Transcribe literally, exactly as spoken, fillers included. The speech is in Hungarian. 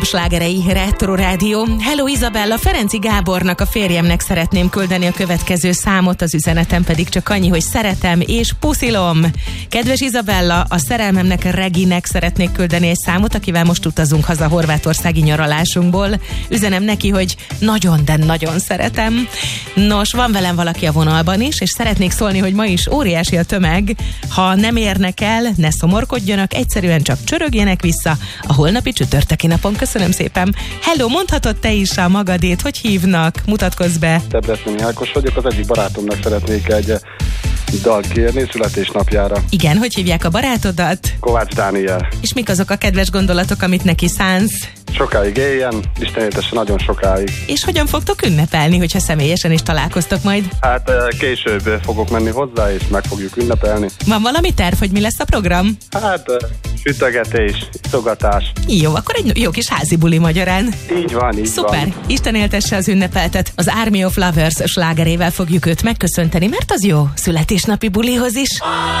Slágerei Retro Rádió. Hello Izabella, Ferenci Gábornak, a férjemnek szeretném küldeni a következő számot, az üzenetem pedig csak annyi, hogy szeretem és puszilom. Kedves Izabella, a szerelmemnek, Reginek szeretnék küldeni egy számot, akivel most utazunk haza horvátországi nyaralásunkból. Üzenem neki, hogy nagyon, de nagyon szeretem. Nos, van velem valaki a vonalban is, és szeretnék szólni, hogy ma is óriási a tömeg. Ha nem érnek el, ne szomorkodjanak, egyszerűen csak csörögjenek vissza a holnapi csütörtöki napon. Köszönöm szépen. Hello, mondhatod te is a magadét, hogy hívnak? Mutatkozz be. Debreceni Ákos vagyok, az egyik barátomnak szeretnék egy dal kérni születésnapjára. Igen, hogy hívják a barátodat? Kovács Dániel. És mik azok a kedves gondolatok, amit neki szánsz? Sokáig éljen, Isten éltesse nagyon sokáig. És hogyan fogtok ünnepelni, hogyha személyesen is találkoztok majd? Hát később fogok menni hozzá, és meg fogjuk ünnepelni. Van valami terv, hogy mi lesz a program? Hát sütögetés, iszogatás. Jó, akkor egy jó kis házi buli magyarán. Így van, így Szuper. van. Isten éltesse az ünnepeltet. Az Army of Lovers slágerével fogjuk őt megköszönteni, mert az jó születésnapi bulihoz is.